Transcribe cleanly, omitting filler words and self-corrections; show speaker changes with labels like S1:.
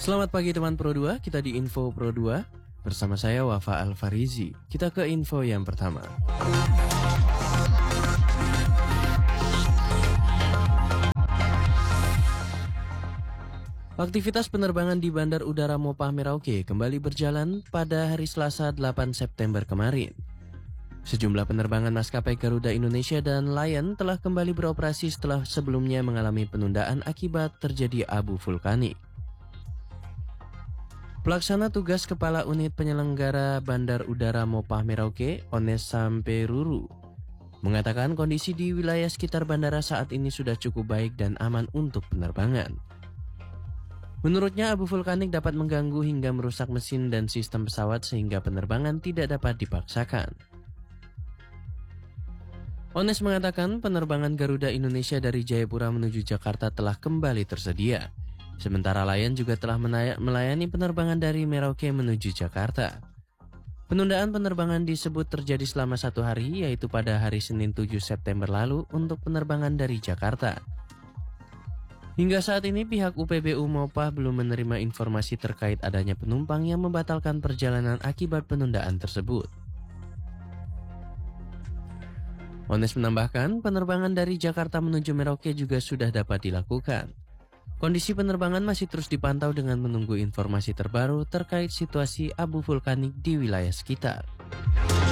S1: Selamat pagi teman Pro 2, kita di Info Pro 2. Bersama saya Wafa Alfarizi. Kita ke info yang pertama. Aktivitas penerbangan di Bandar Udara Mopah Merauke kembali berjalan pada hari Selasa 8 September kemarin. Sejumlah penerbangan maskapai Garuda Indonesia dan Lion telah kembali beroperasi setelah sebelumnya mengalami penundaan akibat terjadi abu vulkanik. Pelaksana tugas Kepala Unit Penyelenggara Bandar Udara Mopah Merauke, Ones Samperuru, mengatakan kondisi di wilayah sekitar bandara saat ini sudah cukup baik dan aman untuk penerbangan. Menurutnya, abu vulkanik dapat mengganggu hingga merusak mesin dan sistem pesawat sehingga penerbangan tidak dapat dipaksakan. Ones mengatakan penerbangan Garuda Indonesia dari Jayapura menuju Jakarta telah kembali tersedia. Sementara Lion juga telah melayani penerbangan dari Merauke menuju Jakarta. Penundaan penerbangan disebut terjadi selama 1 hari, yaitu pada hari Senin 7 September lalu untuk penerbangan dari Jakarta. Hingga saat ini pihak UPBU Mopah belum menerima informasi terkait adanya penumpang yang membatalkan perjalanan akibat penundaan tersebut. Ones menambahkan penerbangan dari Jakarta menuju Merauke juga sudah dapat dilakukan. Kondisi penerbangan masih terus dipantau dengan menunggu informasi terbaru terkait situasi abu vulkanik di wilayah sekitar.